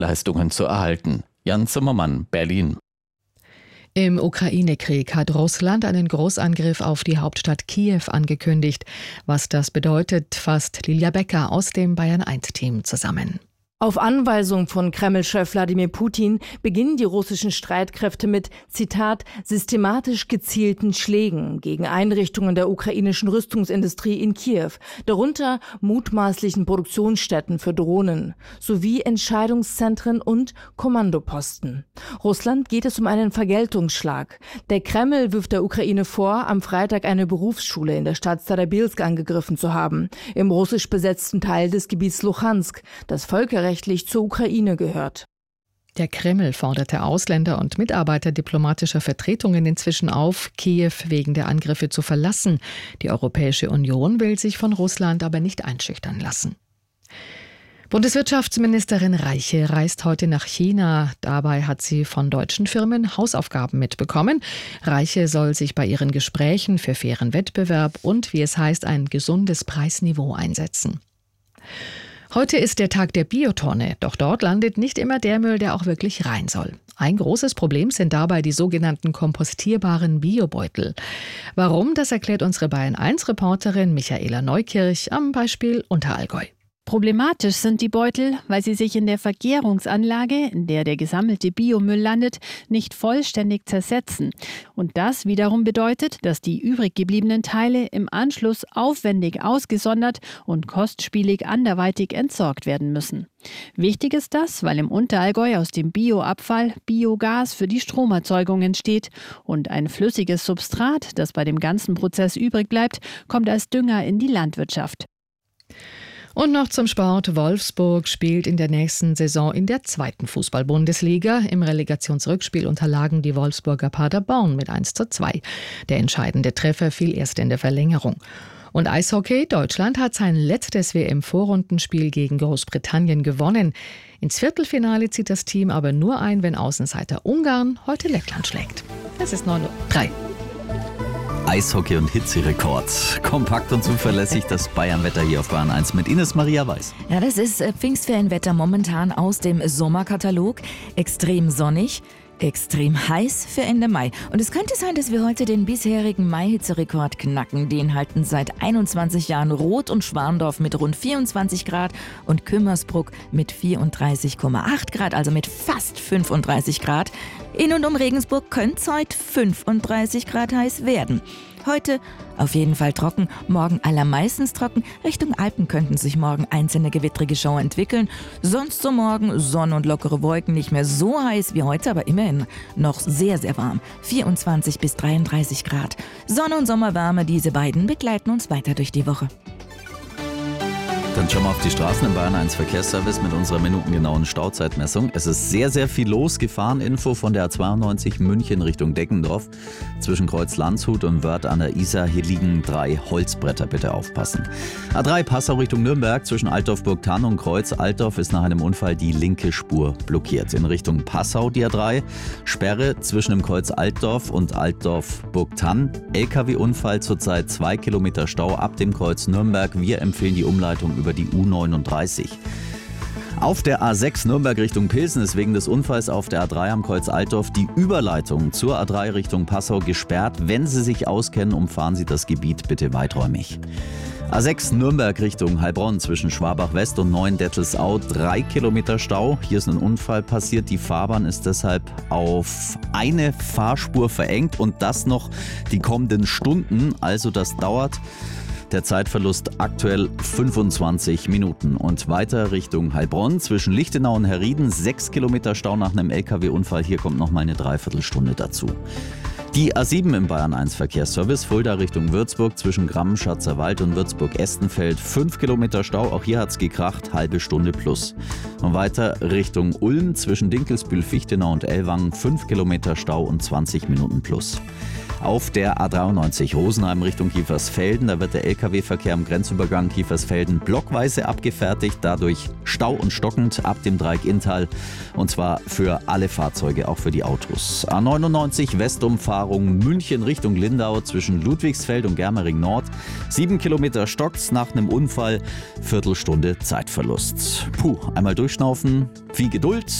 Leistungen zu erhalten. Jan Zimmermann, Berlin. Im Ukraine-Krieg hat Russland einen Großangriff auf die Hauptstadt Kiew angekündigt. Was das bedeutet, fasst Lilia Becker aus dem Bayern-1-Team zusammen. Auf Anweisung von Kreml-Chef Wladimir Putin beginnen die russischen Streitkräfte mit, Zitat, systematisch gezielten Schlägen gegen Einrichtungen der ukrainischen Rüstungsindustrie in Kiew, darunter mutmaßlichen Produktionsstätten für Drohnen, sowie Entscheidungszentren und Kommandoposten. Russland geht es um einen Vergeltungsschlag. Der Kreml wirft der Ukraine vor, am Freitag eine Berufsschule in der Stadt Starobilsk angegriffen zu haben, im russisch besetzten Teil des Gebiets Luhansk, das völkerrechtlich zur Ukraine gehört. Der Kreml forderte Ausländer und Mitarbeiter diplomatischer Vertretungen inzwischen auf, Kiew wegen der Angriffe zu verlassen. Die Europäische Union will sich von Russland aber nicht einschüchtern lassen. Bundeswirtschaftsministerin Reiche reist heute nach China. Dabei hat sie von deutschen Firmen Hausaufgaben mitbekommen. Reiche soll sich bei ihren Gesprächen für fairen Wettbewerb und, wie es heißt, ein gesundes Preisniveau einsetzen. Heute ist der Tag der Biotonne, doch dort landet nicht immer der Müll, der auch wirklich rein soll. Ein großes Problem sind dabei die sogenannten kompostierbaren Biobeutel. Warum, das erklärt unsere Bayern-1-Reporterin Michaela Neukirch am Beispiel Unterallgäu. Problematisch sind die Beutel, weil sie sich in der Vergärungsanlage, in der der gesammelte Biomüll landet, nicht vollständig zersetzen. Und das wiederum bedeutet, dass die übrig gebliebenen Teile im Anschluss aufwendig ausgesondert und kostspielig anderweitig entsorgt werden müssen. Wichtig ist das, weil im Unterallgäu aus dem Bioabfall Biogas für die Stromerzeugung entsteht und ein flüssiges Substrat, das bei dem ganzen Prozess übrig bleibt, kommt als Dünger in die Landwirtschaft. Und noch zum Sport. Wolfsburg spielt in der nächsten Saison in der 2. Fußball-Bundesliga. Im Relegationsrückspiel unterlagen die Wolfsburger Paderborn mit 1:2. Der entscheidende Treffer fiel erst in der Verlängerung. Und Eishockey, Deutschland hat sein letztes WM-Vorrundenspiel gegen Großbritannien gewonnen. Ins Viertelfinale zieht das Team aber nur ein, wenn Außenseiter Ungarn heute Lettland schlägt. Es ist 9:03 Uhr. Eishockey und Hitzerekord. Kompakt und zuverlässig das Bayern-Wetter hier auf Bayern 1 mit Ines Maria Weiß. Ja, das ist Pfingstferienwetter momentan aus dem Sommerkatalog. Extrem sonnig, extrem heiß für Ende Mai. Und es könnte sein, dass wir heute den bisherigen Mai-Hitzerekord knacken. Den halten seit 21 Jahren Roth und Schwandorf mit rund 24 Grad und Kümmersbruck mit 34,8 Grad, also mit fast 35 Grad. In und um Regensburg könnte es heute 35 Grad heiß werden. Heute auf jeden Fall trocken, morgen allermeistens trocken. Richtung Alpen könnten sich morgen einzelne gewittrige Schauer entwickeln. Sonst so morgen Sonne und lockere Wolken, nicht mehr so heiß wie heute, aber immerhin noch sehr, sehr warm. 24 bis 33 Grad. Sonne und Sommerwärme, diese beiden begleiten uns weiter durch die Woche. Dann schauen wir auf die Straßen im Bayern 1 Verkehrsservice mit unserer minutengenauen Stauzeitmessung. Es ist sehr, sehr viel los. Gefahreninfo von der A92 München Richtung Deckendorf. Zwischen Kreuz Landshut und Wörth an der Isar. Hier liegen 3 Holzbretter, bitte aufpassen. A3 Passau Richtung Nürnberg. Zwischen Altdorf-Burgthann und Kreuz Altdorf ist nach einem Unfall die linke Spur blockiert. In Richtung Passau die A3. Sperre zwischen dem Kreuz Altdorf und Altdorf-Burgthann. LKW-Unfall zurzeit 2 Kilometer Stau ab dem Kreuz Nürnberg. Wir empfehlen die Umleitung über die U39. Auf der A6 Nürnberg Richtung Pilsen ist wegen des Unfalls auf der A3 am Kreuz Altdorf die Überleitung zur A3 Richtung Passau gesperrt. Wenn Sie sich auskennen, umfahren Sie das Gebiet bitte weiträumig. A6 Nürnberg Richtung Heilbronn zwischen Schwabach West und Neuendettelsau 3 Kilometer Stau. Hier ist ein Unfall passiert. Die Fahrbahn ist deshalb auf eine Fahrspur verengt und das noch die kommenden Stunden. Also das dauert. Der Zeitverlust aktuell 25 Minuten. Und weiter Richtung Heilbronn zwischen Lichtenau und Herrieden 6 Kilometer Stau nach einem LKW-Unfall. Hier kommt noch mal eine Dreiviertelstunde dazu. Die A7 im Bayern 1 Verkehrsservice, Fulda Richtung Würzburg zwischen Gramm, Schatzerwald und Würzburg-Estenfeld 5 Kilometer Stau. Auch hier hat's gekracht, halbe Stunde plus. Und weiter Richtung Ulm zwischen Dinkelsbühl, Fichtenau und Ellwangen 5 Kilometer Stau und 20 Minuten plus. Auf der A93 Rosenheim Richtung Kiefersfelden, da wird der Lkw-Verkehr am Grenzübergang Kiefersfelden blockweise abgefertigt, dadurch Stau und stockend ab dem Dreieck Inntal, und zwar für alle Fahrzeuge, auch für die Autos. A99 Westumfahrung München Richtung Lindau zwischen Ludwigsfeld und Germering Nord. 7 Kilometer stockt's nach einem Unfall, Viertelstunde Zeitverlust. Einmal durchschnaufen, viel Geduld.